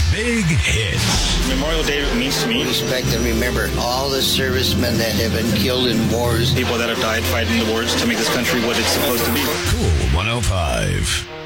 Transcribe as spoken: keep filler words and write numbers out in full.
Big Hits. Memorial Day means to me respect and remember all the servicemen that have been killed in wars. People that have died fighting the wars to make this country what it's supposed to be. Cool one oh five.